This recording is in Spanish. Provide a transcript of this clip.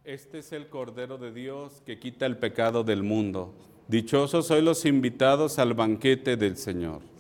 Este es el Cordero de Dios que quita el pecado del mundo. Dichosos sois los invitados al banquete del Señor.